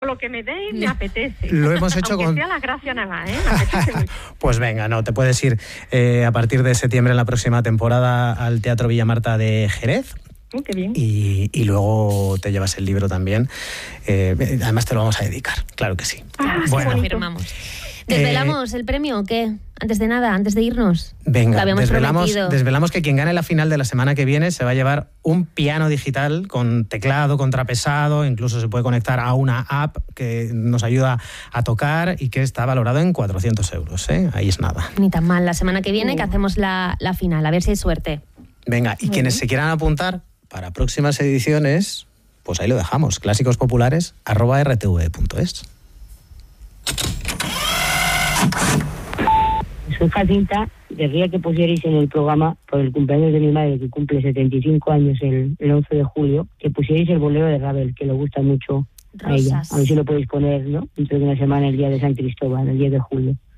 lo que me deis me apetece. Lo hemos hecho aunque con... sea la gracia nada más, me apetece mucho. Pues venga, no, te puedes ir a partir de septiembre en la próxima temporada al Teatro Villa Marta de Jerez. Qué bien. Y luego te llevas el libro también. Además te lo vamos a dedicar, claro que sí. Bueno, lo firmamos. ¿Desvelamos el premio o qué? Antes de nada, antes de irnos. Venga, desvelamos que quien gane la final de la semana que viene se va a llevar un piano digital con teclado, contrapesado, incluso se puede conectar a una app que nos ayuda a tocar y que está valorado en 400 euros. Ahí es nada. Ni tan mal. La semana que viene que hacemos la final, a ver si hay suerte. Venga, y quienes se quieran apuntar para próximas ediciones, pues ahí lo dejamos, clásicosPopulares@rtv.es. Soy Jacinta, querría que pusierais en el programa, por el cumpleaños de mi madre, que cumple 75 años el 11 de julio, que pusierais el bolero de Ravel, que le gusta mucho a ella. A ver si lo podéis poner, ¿no? Dentro de una semana, el día de San Cristóbal, el 10 de julio.